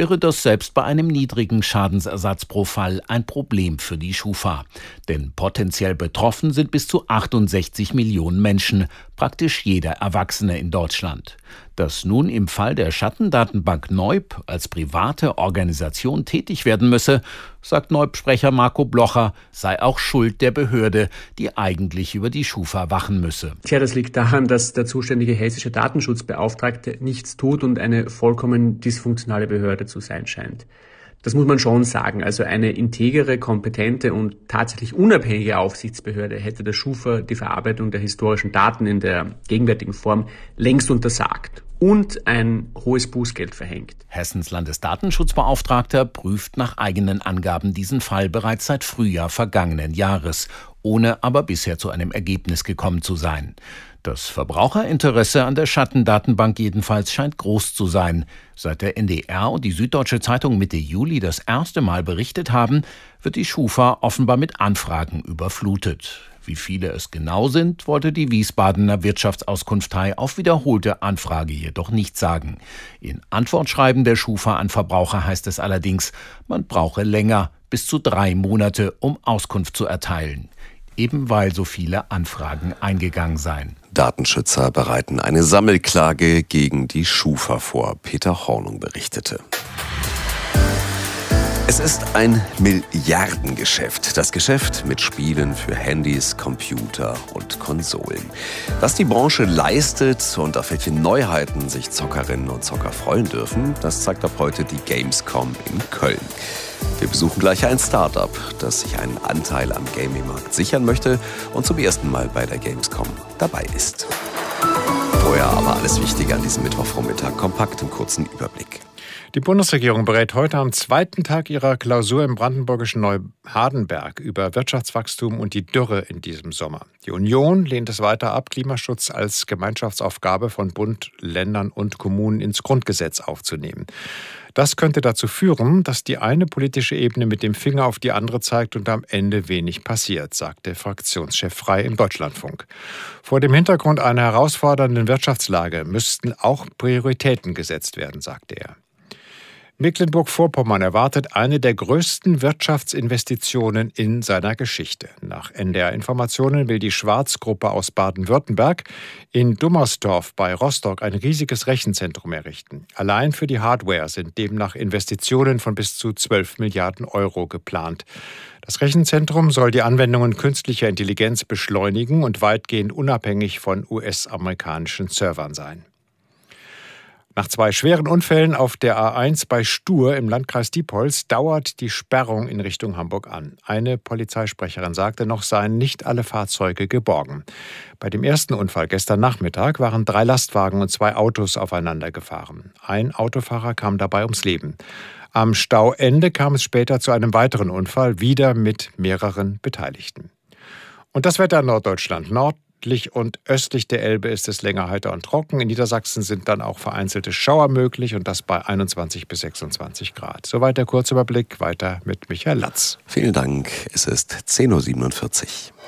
wäre das selbst bei einem niedrigen Schadensersatz pro Fall ein Problem für die Schufa. Denn potenziell betroffen sind bis zu 68 Millionen Menschen, praktisch jeder Erwachsene in Deutschland. Dass nun im Fall der Schattendatenbank Neub als private Organisation tätig werden müsse, sagt Neub-Sprecher Marco Blocher, sei auch Schuld der Behörde, die eigentlich über die Schufa wachen müsse. Das liegt daran, dass der zuständige hessische Datenschutzbeauftragte nichts tut und eine vollkommen dysfunktionale Behörde zu sein scheint. Das muss man schon sagen. Also eine integere, kompetente und tatsächlich unabhängige Aufsichtsbehörde hätte der Schufa die Verarbeitung der historischen Daten in der gegenwärtigen Form längst untersagt und ein hohes Bußgeld verhängt. Hessens Landesdatenschutzbeauftragter prüft nach eigenen Angaben diesen Fall bereits seit Frühjahr vergangenen Jahres, ohne aber bisher zu einem Ergebnis gekommen zu sein. Das Verbraucherinteresse an der Schattendatenbank jedenfalls scheint groß zu sein. Seit der NDR und die Süddeutsche Zeitung Mitte Juli das erste Mal berichtet haben, wird die Schufa offenbar mit Anfragen überflutet. Wie viele es genau sind, wollte die Wiesbadener Wirtschaftsauskunftei auf wiederholte Anfrage jedoch nicht sagen. In Antwortschreiben der Schufa an Verbraucher heißt es allerdings, man brauche länger, bis zu 3 Monate, um Auskunft zu erteilen. Eben weil so viele Anfragen eingegangen seien. Datenschützer bereiten eine Sammelklage gegen die Schufa vor. Peter Hornung berichtete. Es ist ein Milliardengeschäft. Das Geschäft mit Spielen für Handys, Computer und Konsolen. Was die Branche leistet und auf welche Neuheiten sich Zockerinnen und Zocker freuen dürfen, das zeigt ab heute die Gamescom in Köln. Wir besuchen gleich ein Start-up, das sich einen Anteil am Gaming-Markt sichern möchte und zum ersten Mal bei der Gamescom dabei ist. Vorher aber alles Wichtige an diesem Mittwochvormittag, kompakt im kurzen Überblick. Die Bundesregierung berät heute am zweiten Tag ihrer Klausur im brandenburgischen Neuhardenberg über Wirtschaftswachstum und die Dürre in diesem Sommer. Die Union lehnt es weiter ab, Klimaschutz als Gemeinschaftsaufgabe von Bund, Ländern und Kommunen ins Grundgesetz aufzunehmen. Das könnte dazu führen, dass die eine politische Ebene mit dem Finger auf die andere zeigt und am Ende wenig passiert, sagte Fraktionschef Frey im Deutschlandfunk. Vor dem Hintergrund einer herausfordernden Wirtschaftslage müssten auch Prioritäten gesetzt werden, sagte er. Mecklenburg-Vorpommern erwartet eine der größten Wirtschaftsinvestitionen in seiner Geschichte. Nach NDR-Informationen will die Schwarz-Gruppe aus Baden-Württemberg in Dummersdorf bei Rostock ein riesiges Rechenzentrum errichten. Allein für die Hardware sind demnach Investitionen von bis zu 12 Milliarden Euro geplant. Das Rechenzentrum soll die Anwendungen künstlicher Intelligenz beschleunigen und weitgehend unabhängig von US-amerikanischen Servern sein. Nach 2 schweren Unfällen auf der A1 bei Stur im Landkreis Diepholz dauert die Sperrung in Richtung Hamburg an. Eine Polizeisprecherin sagte, noch seien nicht alle Fahrzeuge geborgen. Bei dem ersten Unfall gestern Nachmittag waren 3 Lastwagen und 2 Autos aufeinander gefahren. Ein Autofahrer kam dabei ums Leben. Am Stauende kam es später zu einem weiteren Unfall, wieder mit mehreren Beteiligten. Und das Wetter in Norddeutschland. Nördlich und östlich der Elbe ist es länger heiter und trocken. In Niedersachsen sind dann auch vereinzelte Schauer möglich und das bei 21 bis 26 Grad. Soweit der Kurzüberblick. Weiter mit Michael Latz. Vielen Dank. Es ist 10.47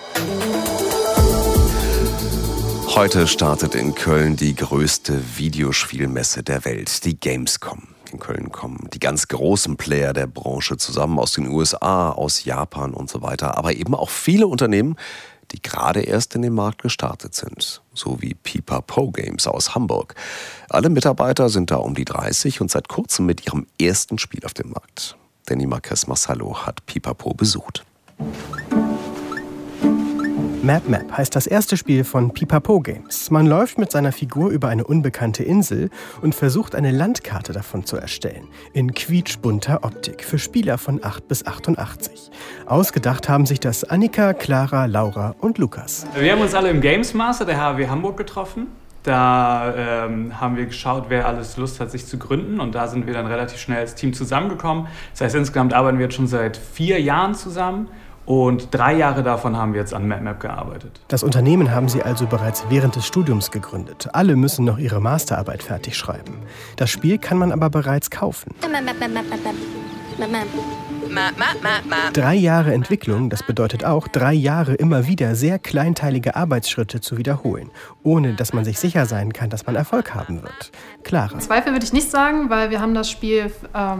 Uhr. Heute startet in Köln die größte Videospielmesse der Welt, die Gamescom. In Köln kommen die ganz großen Player der Branche zusammen aus den USA, aus Japan und so weiter. Aber eben auch viele Unternehmen, die gerade erst in den Markt gestartet sind, so wie Pipapo Games aus Hamburg. Alle Mitarbeiter sind da um die 30 und seit kurzem mit ihrem ersten Spiel auf dem Markt. Danny Marquez Marcelo hat Pipapo besucht. Map heißt das erste Spiel von Pipapo Games. Man läuft mit seiner Figur über eine unbekannte Insel und versucht, eine Landkarte davon zu erstellen. In quietschbunter Optik für Spieler von 8 bis 88. Ausgedacht haben sich das Annika, Clara, Laura und Lukas. Wir haben uns alle im Games Master der HW Hamburg getroffen. Da haben wir geschaut, wer alles Lust hat, sich zu gründen. Und da sind wir dann relativ schnell als Team zusammengekommen. Das heißt, insgesamt arbeiten wir jetzt schon seit 4 Jahren zusammen. Und 3 Jahre davon haben wir jetzt an MapMap gearbeitet. Das Unternehmen haben sie also bereits während des Studiums gegründet. Alle müssen noch ihre Masterarbeit fertig schreiben. Das Spiel kann man aber bereits kaufen. 3 Jahre Entwicklung, das bedeutet auch 3 Jahre immer wieder sehr kleinteilige Arbeitsschritte zu wiederholen, ohne dass man sich sicher sein kann, dass man Erfolg haben wird. Clara. Zweifel würde ich nicht sagen, weil wir haben das Spiel